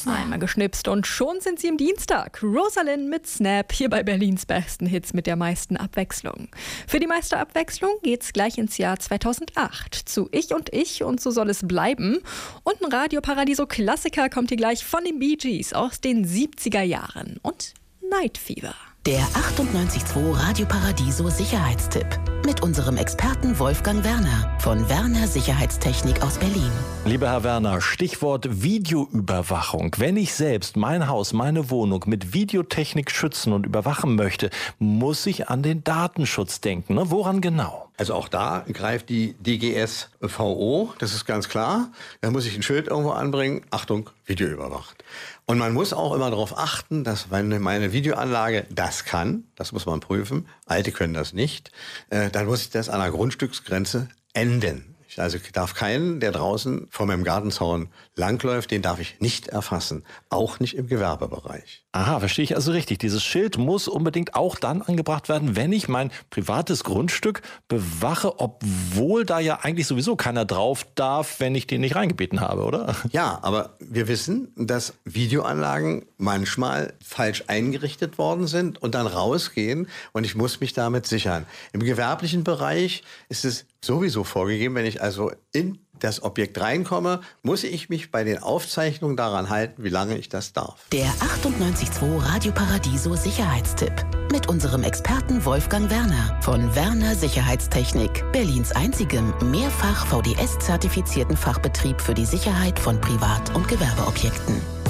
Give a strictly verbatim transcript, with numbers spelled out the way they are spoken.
Einmal geschnipst und schon sind sie im Dienstag. Rosalind mit Snap, hier bei Berlins besten Hits mit der meisten Abwechslung. Für die meiste Abwechslung geht's gleich ins Jahr zweitausendacht zu Ich und Ich und so soll es bleiben. Und ein Radio Paradiso Klassiker kommt hier gleich von den Bee Gees aus den siebziger Jahren und Night Fever. Der achtundneunzig Komma zwei Radio Paradiso Sicherheitstipp mit unserem Experten Wolfgang Werner von Werner Sicherheitstechnik aus Berlin. Lieber Herr Werner, Stichwort Videoüberwachung. Wenn ich selbst mein Haus, meine Wohnung mit Videotechnik schützen und überwachen möchte, muss ich an den Datenschutz denken. Ne? Woran genau? Also auch da greift die D G S V O, das ist ganz klar. Da muss ich ein Schild irgendwo anbringen, Achtung, Video überwacht. Und man muss auch immer darauf achten, dass meine, meine Videoanlage das kann, das muss man prüfen, alte können das nicht, äh, dann muss ich das an der Grundstücksgrenze enden. Ich also darf keinen, der draußen vor meinem Gartenzaun langläuft, den darf ich nicht erfassen, auch nicht im Gewerbebereich. Aha, verstehe ich also richtig. Dieses Schild muss unbedingt auch dann angebracht werden, wenn ich mein privates Grundstück bewache, obwohl da ja eigentlich sowieso keiner drauf darf, wenn ich den nicht reingebeten habe, oder? Ja, aber wir wissen, dass Videoanlagen manchmal falsch eingerichtet worden sind und dann rausgehen und ich muss mich damit sichern. Im gewerblichen Bereich ist es sowieso vorgegeben, wenn ich also in das Objekt reinkomme, muss ich mich bei den Aufzeichnungen daran halten, wie lange ich das darf. Der achtundneunzig Komma zwei Radio Paradiso Sicherheitstipp mit unserem Experten Wolfgang Werner von Werner Sicherheitstechnik, Berlins einzigem mehrfach V D S-zertifizierten Fachbetrieb für die Sicherheit von Privat- und Gewerbeobjekten.